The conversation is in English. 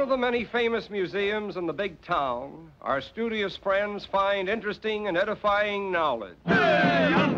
of the many famous museums in the big town, our studious friends find interesting and edifying knowledge. Hey,